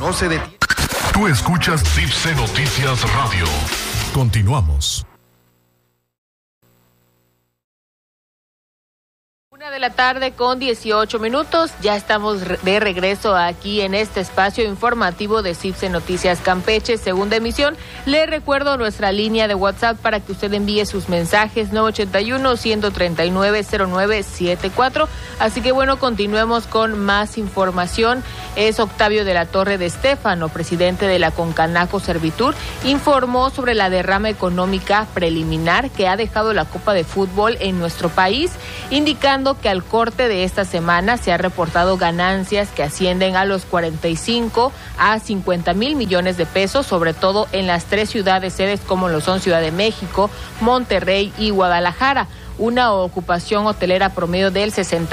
no se detiene. Tú escuchas CIPSE Noticias Radio. Continuamos. 1:18 p.m. Ya estamos de regreso aquí en este espacio informativo de CIPSE Noticias Campeche, segunda emisión. Le recuerdo nuestra línea de WhatsApp para que usted envíe sus mensajes, 981-139-0974. Así que bueno, continuemos con más información. Es Octavio de la Torre de Estéfano, presidente de la Concanaco Servitur, informó sobre la derrama económica preliminar que ha dejado la Copa de Fútbol en nuestro país, indicando que al corte de esta semana se ha reportado ganancias que ascienden a los 45 a 50 mil millones de pesos, sobre todo en las 3 ciudades sedes como lo son Ciudad de México, Monterrey y Guadalajara. Una ocupación hotelera promedio del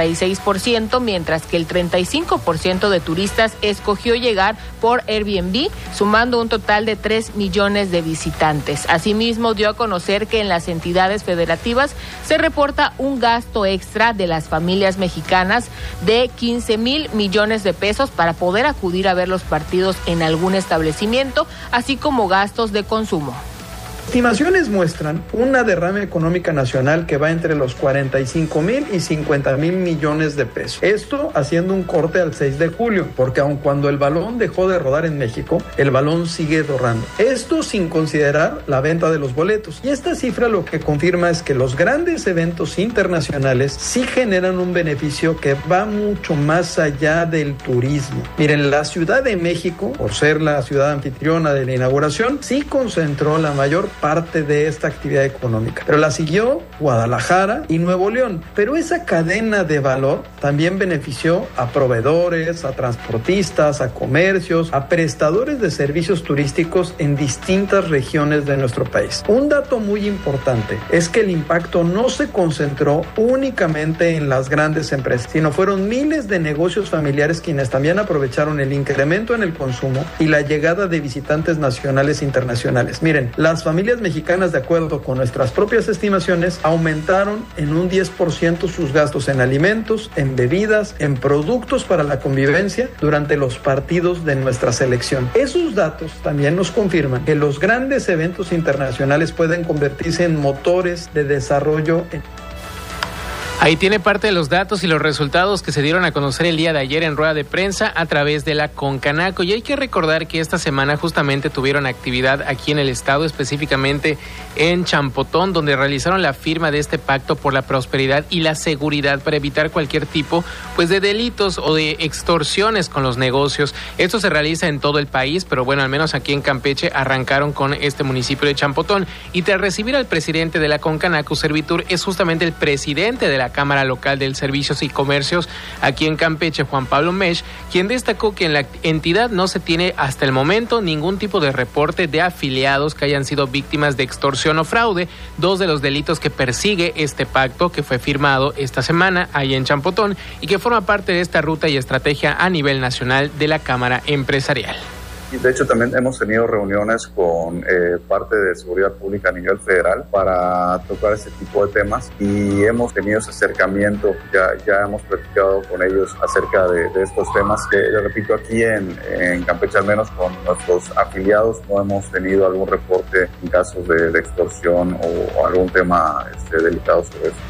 66%, mientras que el 35% de turistas escogió llegar por Airbnb, sumando un total de 3 millones de visitantes. Asimismo, dio a conocer que en las entidades federativas se reporta un gasto extra de las familias mexicanas de 15 mil millones de pesos para poder acudir a ver los partidos en algún establecimiento, así como gastos de consumo. Estimaciones muestran una derrama económica nacional que va entre los 45 mil y 50 mil millones de pesos. Esto haciendo un corte al 6 de julio, porque aun cuando el balón dejó de rodar en México, el balón sigue rodando. Esto sin considerar la venta de los boletos. Y esta cifra lo que confirma es que los grandes eventos internacionales sí generan un beneficio que va mucho más allá del turismo. Miren, la Ciudad de México, por ser la ciudad anfitriona de la inauguración, sí concentró la mayor parte de esta actividad económica, pero la siguió Guadalajara y Nuevo León. Pero esa cadena de valor también benefició a proveedores, a transportistas, a comercios, a prestadores de servicios turísticos en distintas regiones de nuestro país. Un dato muy importante es que el impacto no se concentró únicamente en las grandes empresas, sino fueron miles de negocios familiares quienes también aprovecharon el incremento en el consumo y la llegada de visitantes nacionales e internacionales. Miren, las familias mexicanas, de acuerdo con nuestras propias estimaciones, aumentaron en un 10% sus gastos en alimentos, en bebidas, en productos para la convivencia durante los partidos de nuestra selección. Esos datos también nos confirman que los grandes eventos internacionales pueden convertirse en motores de desarrollo. Ahí tiene parte de los datos y los resultados que se dieron a conocer el día de ayer en rueda de prensa a través de la Concanaco. Y hay que recordar que esta semana justamente tuvieron actividad aquí en el estado, específicamente en Champotón, donde realizaron la firma de este pacto por la prosperidad y la seguridad para evitar cualquier tipo de delitos o de extorsiones con los negocios. Esto se realiza en todo el país, pero bueno, al menos aquí en Campeche arrancaron con este municipio de Champotón. Y tras recibir al presidente de la Concanaco Servitur, es justamente el presidente de la Cámara Local de Servicios y Comercios aquí en Campeche, Juan Pablo Mesh, quien destacó que en la entidad no se tiene hasta el momento ningún tipo de reporte de afiliados que hayan sido víctimas de extorsión o fraude, 2 de los delitos que persigue este pacto que fue firmado esta semana ahí en Champotón y que forma parte de esta ruta y estrategia a nivel nacional de la Cámara Empresarial. Y de hecho también hemos tenido reuniones con parte de seguridad pública a nivel federal para tocar este tipo de temas y hemos tenido ese acercamiento, ya hemos platicado con ellos acerca de estos temas que, le repito, aquí en Campeche al menos con nuestros afiliados no hemos tenido algún reporte en casos de extorsión o algún tema delicado sobre eso.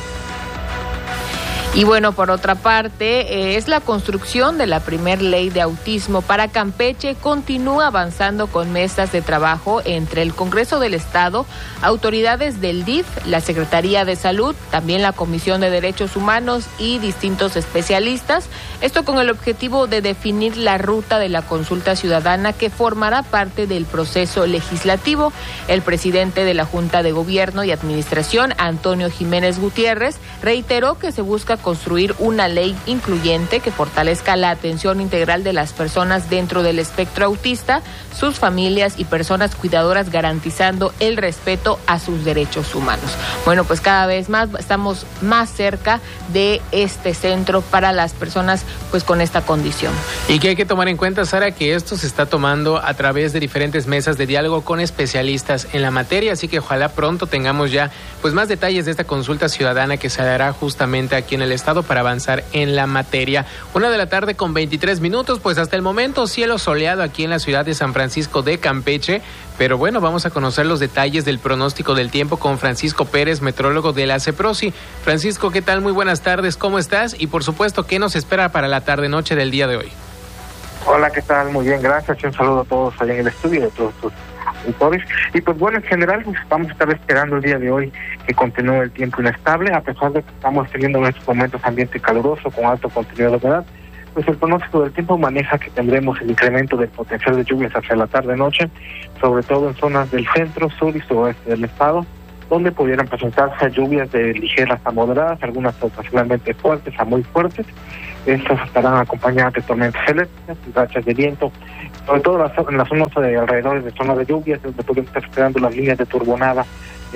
Y bueno, por otra parte, es la construcción de la primer ley de autismo para Campeche. Continúa avanzando con mesas de trabajo entre el Congreso del Estado, autoridades del DIF, la Secretaría de Salud, también la Comisión de Derechos Humanos y distintos especialistas. Esto con el objetivo de definir la ruta de la consulta ciudadana que formará parte del proceso legislativo. El presidente de la Junta de Gobierno y Administración, Antonio Jiménez Gutiérrez, reiteró que se busca construir una ley incluyente que fortalezca la atención integral de las personas dentro del espectro autista, sus familias y personas cuidadoras, garantizando el respeto a sus derechos humanos. Bueno, pues cada vez más estamos más cerca de este centro para las personas pues con esta condición. Y que hay que tomar en cuenta, Sara, que esto se está tomando a través de diferentes mesas de diálogo con especialistas en la materia, así que ojalá pronto tengamos ya pues más detalles de esta consulta ciudadana que se hará justamente aquí en el estado para avanzar en la materia. 1:00 p.m. con 23 minutos, pues hasta el momento cielo soleado aquí en la ciudad de San Francisco de Campeche, pero bueno, vamos a conocer los detalles del pronóstico del tiempo con Francisco Pérez, metrólogo de la CEPROSI. Francisco, ¿qué tal? Muy buenas tardes, ¿cómo estás? Y por supuesto, ¿qué nos espera para la tarde-noche del día de hoy? Hola, ¿qué tal? Muy bien, gracias. Un saludo a todos allá en el estudio, de todos tus autores. Y pues bueno, en general, pues vamos a estar esperando el día de hoy que continúe el tiempo inestable, a pesar de que estamos teniendo en estos momentos ambiente caluroso con alto contenido de humedad. Pues el pronóstico del tiempo maneja que tendremos el incremento del potencial de lluvias hacia la tarde-noche, sobre todo en zonas del centro, sur y suroeste del estado, donde pudieran presentarse lluvias de ligeras a moderadas, algunas ocasionalmente fuertes a muy fuertes. Estas estarán acompañadas de tormentas eléctricas y rachas de viento, sobre todo en las zonas de alrededor de zonas de lluvias, donde podemos estar esperando las líneas de turbonada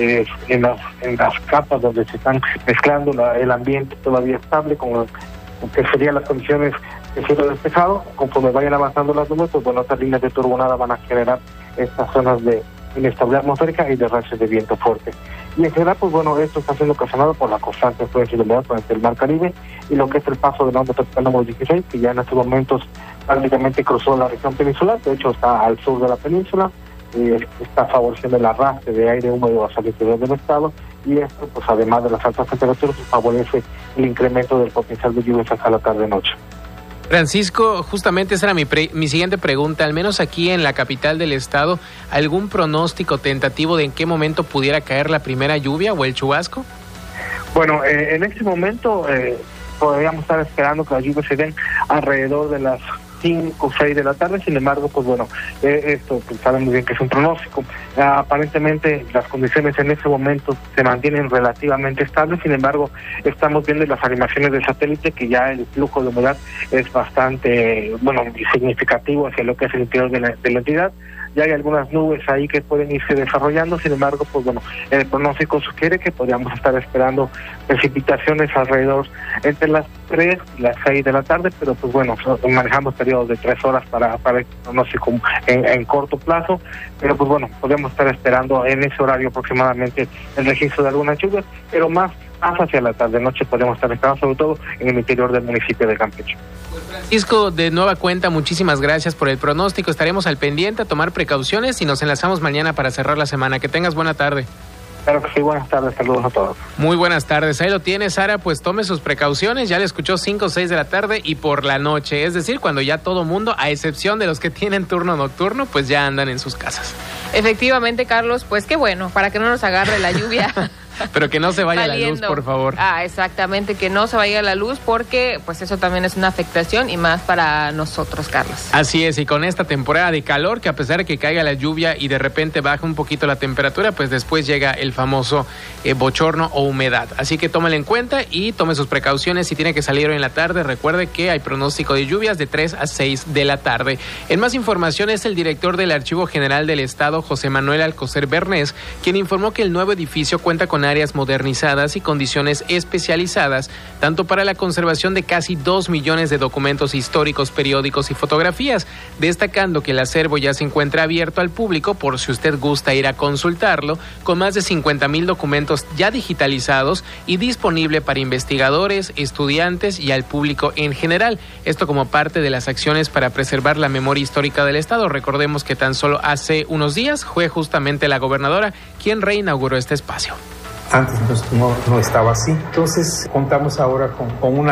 en las capas donde se están mezclando el ambiente todavía estable con que serían las condiciones de cielo despejado. Conforme vayan avanzando las nubes, pues bueno, estas líneas de turbonada van a generar estas zonas de inestabilidad atmosférica y de rachas de viento fuerte. Y en general, pues bueno, esto está siendo ocasionado por la constante influencia de humedad durante el Mar Caribe y lo que es el paso de la onda tropical número 16, que ya en estos momentos prácticamente cruzó la región peninsular, de hecho está al sur de la península, está favoreciendo el arrastre de aire húmedo hacia el interior del estado, y esto, pues además de las altas temperaturas, pues, favorece el incremento del potencial de lluvias hasta la tarde-noche. Francisco, justamente esa era mi siguiente pregunta. Al menos aquí en la capital del estado, ¿algún pronóstico tentativo de en qué momento pudiera caer la primera lluvia o el chubasco? Bueno, en este momento podríamos estar esperando que las lluvias se den alrededor de las 5 o 6 de la tarde. Sin embargo, pues bueno, esto pues sabemos bien que es un pronóstico. Aparentemente las condiciones en ese momento se mantienen relativamente estables. Sin embargo, estamos viendo en las animaciones del satélite que ya el flujo de humedad es bastante, significativo hacia lo que es el interior de la entidad. Ya hay algunas nubes ahí que pueden irse desarrollando. Sin embargo, pues bueno, el pronóstico sugiere que podríamos estar esperando precipitaciones alrededor entre las 3 y las 6 de la tarde, pero pues bueno, manejamos periodos de 3 horas para el pronóstico en corto plazo, pero pues bueno, podemos estar esperando en ese horario aproximadamente el registro de algunas lluvias, pero más hacia la tarde-noche podemos estar esperando, sobre todo en el interior del municipio de Campeche. Francisco, de nueva cuenta, muchísimas gracias por el pronóstico. Estaremos al pendiente a tomar precauciones y nos enlazamos mañana para cerrar la semana. Que tengas buena tarde. Claro que sí, buenas tardes, saludos a todos. Muy buenas tardes, ahí lo tiene, Sara, pues tome sus precauciones, ya le escuchó 5 o 6 de la tarde y por la noche, es decir, cuando ya todo mundo, a excepción de los que tienen turno nocturno, pues ya andan en sus casas. Efectivamente, Carlos, pues qué bueno, para que no nos agarre la lluvia. Pero que no se vaya saliendo la luz, por favor. Exactamente, que no se vaya la luz porque pues eso también es una afectación y más para nosotros, Carlos. Así es, y con esta temporada de calor, que a pesar de que caiga la lluvia y de repente baja un poquito la temperatura, pues después llega el famoso bochorno o humedad. Así que tómelo en cuenta y tome sus precauciones. Si tiene que salir hoy en la tarde, recuerde que hay pronóstico de lluvias de 3 a 6 de la tarde. En más información es el director del Archivo General del Estado, José Manuel Alcocer Bernés, quien informó que el nuevo edificio cuenta con áreas modernizadas y condiciones especializadas, tanto para la conservación de casi 2 millones de documentos históricos, periódicos y fotografías, destacando que el acervo ya se encuentra abierto al público por si usted gusta ir a consultarlo, con más de 50,000 documentos ya digitalizados y disponible para investigadores, estudiantes y al público en general. Esto como parte de las acciones para preservar la memoria histórica del Estado. Recordemos que tan solo hace unos días fue justamente la gobernadora quien reinauguró este espacio. Antes no estaba así. Entonces contamos ahora con un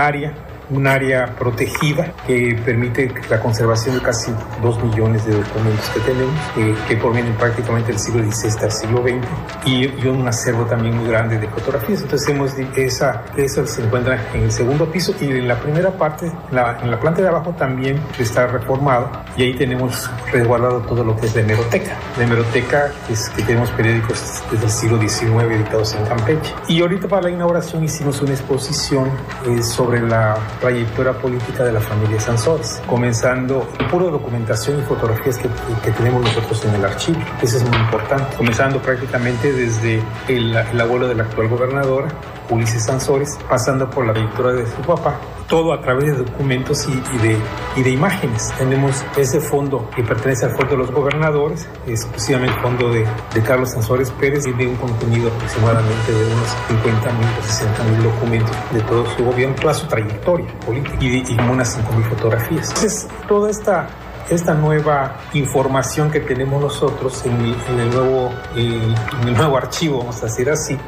área protegida que permite la conservación de casi 2 millones de documentos que tenemos, que provienen prácticamente del siglo XVI hasta el siglo XX, y un acervo también muy grande de fotografías. Entonces esa se encuentra en el segundo piso, y en la primera parte, en la planta de abajo también está reformado, y ahí tenemos resguardado todo lo que es la hemeroteca. La hemeroteca es que tenemos periódicos desde el siglo XIX editados en Campeche. Y ahorita para la inauguración hicimos una exposición sobre la trayectoria política de la familia Sansores, comenzando pura documentación y fotografías que tenemos nosotros en el archivo. Eso es muy importante, comenzando prácticamente desde el abuelo de la actual gobernadora, Ulises Sansores, pasando por la trayectoria de su papá, todo a través de documentos y de imágenes. Tenemos ese fondo que pertenece al Fondo de los Gobernadores, exclusivamente el fondo de Carlos Sansores Pérez, y de un contenido aproximadamente de unos 50,000 o 60,000 documentos de todo su gobierno, toda su trayectoria política y como unas 5,000 fotografías. Entonces, toda esta nueva información que tenemos nosotros en el nuevo archivo, vamos a decir así.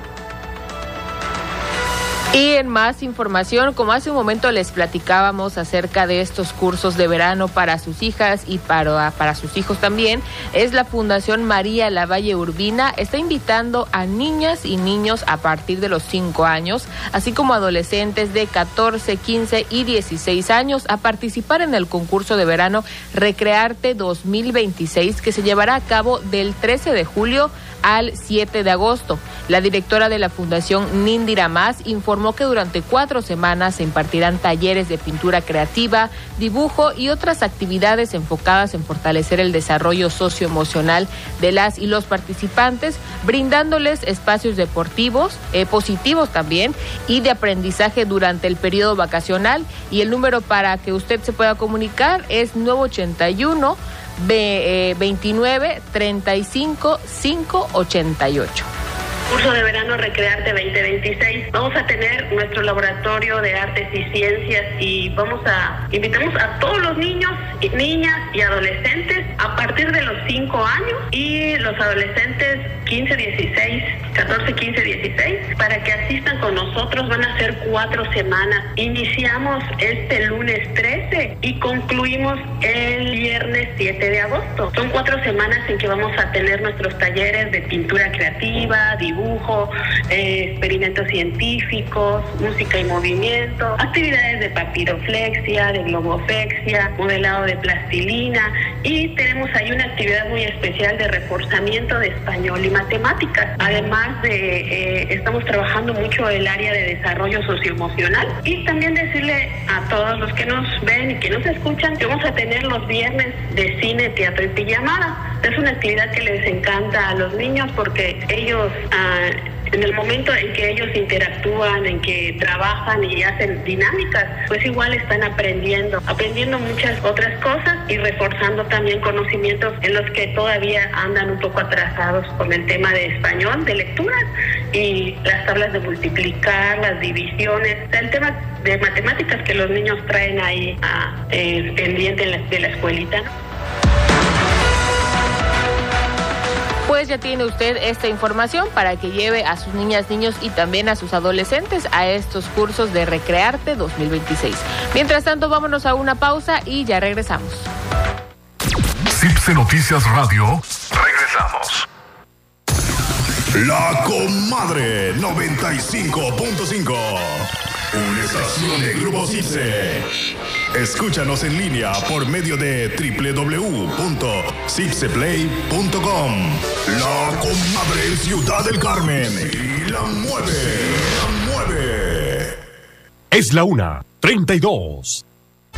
Y en más información, como hace un momento les platicábamos acerca de estos cursos de verano para sus hijas y para sus hijos también, es la Fundación María Lavalle Urbina, está invitando a niñas y niños a partir de los 5 años, así como adolescentes de 14, 15 y 16 años a participar en el concurso de verano Recrearte 2026, que se llevará a cabo del 13 de julio al 7 de agosto. La directora de la Fundación, Nindira Mas, informó que durante 4 semanas se impartirán talleres de pintura creativa, dibujo y otras actividades enfocadas en fortalecer el desarrollo socioemocional de las y los participantes, brindándoles espacios deportivos, positivos también, y de aprendizaje durante el periodo vacacional. Y el número para que usted se pueda comunicar es 981 29 35 588. Curso de verano Recrearte 2026. Vamos a tener nuestro laboratorio de artes y ciencias y invitamos a todos los niños, niñas y adolescentes a partir de los 5 años y los adolescentes 14, 15, 16, para que asistan con nosotros. Van a ser 4 semanas. Iniciamos este lunes 13 y concluimos el viernes 7 de agosto. Son 4 semanas en que vamos a tener nuestros talleres de pintura creativa, dibujo, experimentos científicos, música y movimiento, actividades de papiroflexia, de globoflexia, modelado de plastilina, y tenemos ahí una actividad muy especial de reforzamiento de español y matemáticas. Además estamos trabajando mucho el área de desarrollo socioemocional, y también decirle a todos los que nos ven y que nos escuchan que vamos a tener los viernes de cine, teatro y pijamada. Es una actividad que les encanta a los niños porque ellos, en el momento en que ellos interactúan, en que trabajan y hacen dinámicas, pues igual están aprendiendo muchas otras cosas y reforzando también conocimientos en los que todavía andan un poco atrasados con el tema de español, de lecturas y las tablas de multiplicar, las divisiones, el tema de matemáticas que los niños traen ahí pendiente de la escuelita, ¿no? Pues ya tiene usted esta información para que lleve a sus niñas, niños y también a sus adolescentes a estos cursos de Recrearte 2026. Mientras tanto, vámonos a una pausa y ya regresamos. CIPSE Noticias Radio. Regresamos. La Comadre 95.5. Una estación de Grupo CIPSE. Escúchanos en línea por medio de www.cipseplay.com. La Comadre en Ciudad del Carmen. Y la mueve. Es la 1:32.